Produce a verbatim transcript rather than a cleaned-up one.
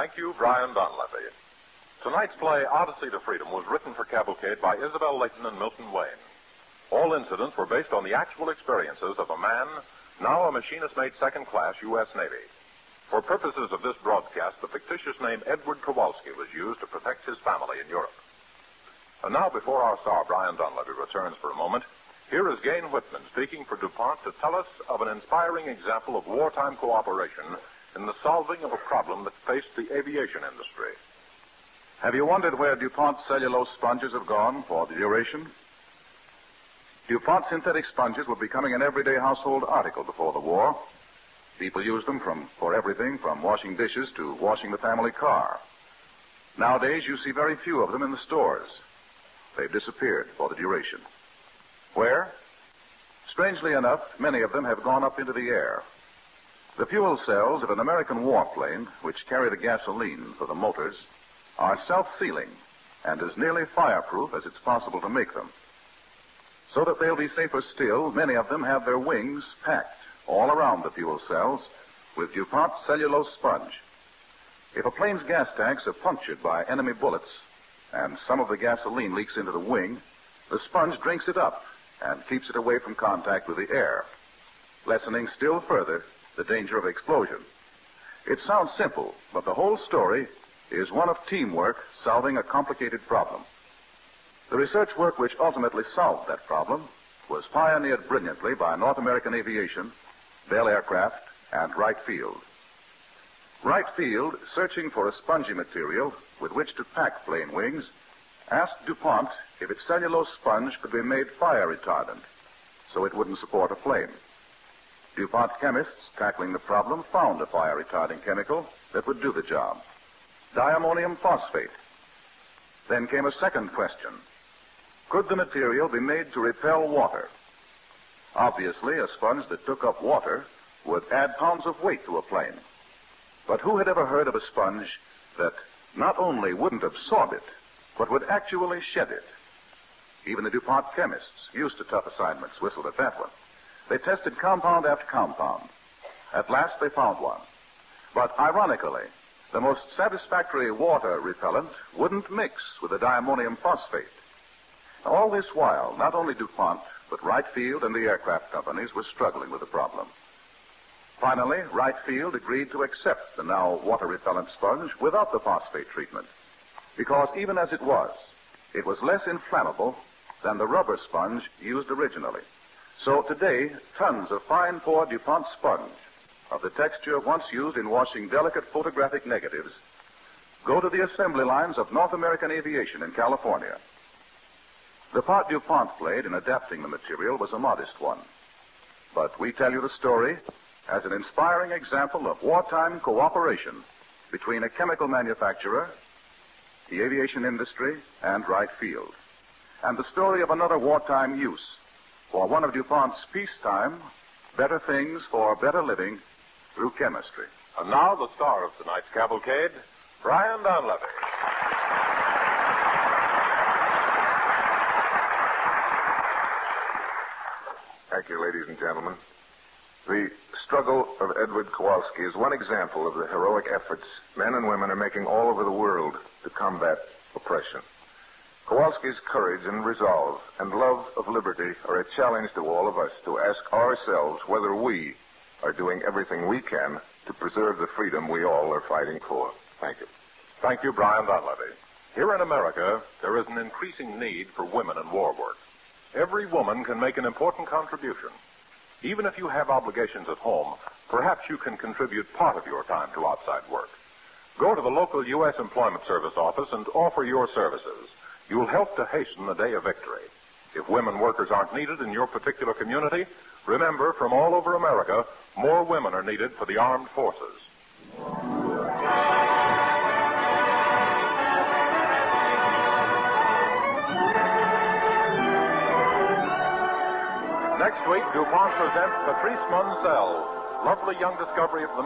Thank you, Brian Donlevy. Tonight's play, Odyssey to Freedom, was written for Cavalcade by Isabel Layton and Milton Wayne. All incidents were based on the actual experiences of a man, now a machinist-made second-class U S Navy. For purposes of this broadcast, the fictitious name Edward Kowalski was used to protect his family in Europe. And now, before our star, Brian Donlevy, returns for a moment, here is Gayne Whitman speaking for DuPont to tell us of an inspiring example of wartime cooperation in the solving of a problem that faced the aviation industry. Have you wondered where DuPont cellulose sponges have gone for the duration? DuPont synthetic sponges were becoming an everyday household article before the war. People used them from, for everything from washing dishes to washing the family car. Nowadays, you see very few of them in the stores. They've disappeared for the duration. Where? Strangely enough, many of them have gone up into the air. The fuel cells of an American warplane, which carry the gasoline for the motors, are self-sealing and as nearly fireproof as it's possible to make them. So that they'll be safer still, many of them have their wings packed all around the fuel cells with DuPont cellulose sponge. If a plane's gas tanks are punctured by enemy bullets and some of the gasoline leaks into the wing, the sponge drinks it up and keeps it away from contact with the air, lessening still further the danger of explosion. It sounds simple, but the whole story is one of teamwork solving a complicated problem. The research work which ultimately solved that problem was pioneered brilliantly by North American Aviation, Bell Aircraft, and Wright Field. Wright Field, searching for a spongy material with which to pack plane wings, asked DuPont if its cellulose sponge could be made fire retardant so it wouldn't support a flame. DuPont chemists tackling the problem found a fire-retarding chemical that would do the job: diammonium phosphate. Then came a second question. Could the material be made to repel water? Obviously, a sponge that took up water would add pounds of weight to a plane. But who had ever heard of a sponge that not only wouldn't absorb it, but would actually shed it? Even the DuPont chemists, used to tough assignments, whistled at that one. They tested compound after compound. At last they found one. But ironically, the most satisfactory water repellent wouldn't mix with the diammonium phosphate. All this while, not only DuPont, but Wright Field and the aircraft companies were struggling with the problem. Finally, Wright Field agreed to accept the now water-repellent sponge without the phosphate treatment, because even as it was, it was less inflammable than the rubber sponge used originally. So today, tons of fine-pore DuPont sponge of the texture once used in washing delicate photographic negatives go to the assembly lines of North American Aviation in California. The part DuPont played in adapting the material was a modest one. But we tell you the story as an inspiring example of wartime cooperation between a chemical manufacturer, the aviation industry, and Wright Field. And the story of another wartime use for one of DuPont's peacetime better things for better living through chemistry. And now the star of tonight's cavalcade, Brian Donlevy. Thank you, ladies and gentlemen. The struggle of Edward Kowalski is one example of the heroic efforts men and women are making all over the world to combat oppression. Kowalski's courage and resolve and love of liberty are a challenge to all of us to ask ourselves whether we are doing everything we can to preserve the freedom we all are fighting for. Thank you. Thank you, Brian Donlevy. Here in America, there is an increasing need for women in war work. Every woman can make an important contribution. Even if you have obligations at home, perhaps you can contribute part of your time to outside work. Go to the local U S Employment Service office and offer your services. You'll help to hasten the day of victory. If women workers aren't needed in your particular community, remember, from all over America, more women are needed for the armed forces. Next week, DuPont presents Patrice Munsell, lovely young discovery of the